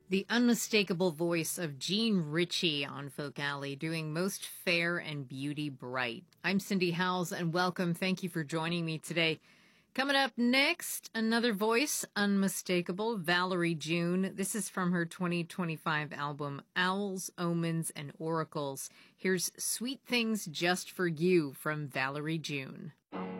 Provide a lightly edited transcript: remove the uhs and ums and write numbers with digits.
The unmistakable voice of Jean Ritchie on Folk Alley, doing Most Fair and Beauty Bright. I'm Cindy Howells, and welcome. Thank you for joining me today. Coming up next, another voice, unmistakable, Valerie June. This is from her 2025 album, Owls, Omens, and Oracles. Here's Sweet Things Just for You from Valerie June.